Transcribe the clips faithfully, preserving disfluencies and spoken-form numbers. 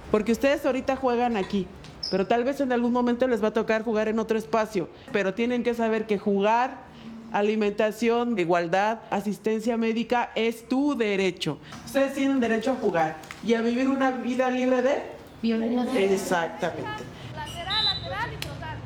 porque ustedes ahorita juegan aquí, pero tal vez en algún momento les va a tocar jugar en otro espacio, pero tienen que saber que jugar, alimentación, igualdad, asistencia médica es tu derecho. Ustedes tienen derecho a jugar y a vivir una vida libre de violencia. Exactamente. Lateral, lateral y total.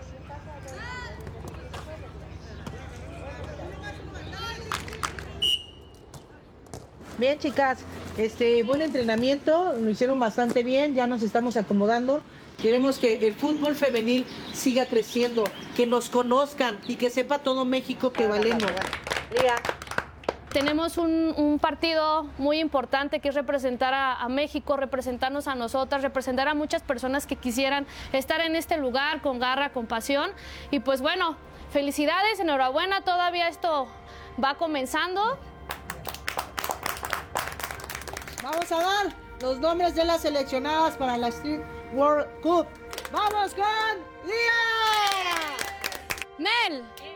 Bien, chicas, este buen entrenamiento, lo hicieron bastante bien, ya nos estamos acomodando. Queremos que el fútbol femenil siga creciendo, que nos conozcan y que sepa todo México que valemos. Lía. Tenemos un, un partido muy importante que es representar a, a México, representarnos a nosotras, representar a muchas personas que quisieran estar en este lugar con garra, con pasión. Y pues bueno, felicidades, enhorabuena, todavía esto va comenzando. Vamos a dar los nombres de las seleccionadas para la Street World Cup. ¡Vamos con Lía! Nel.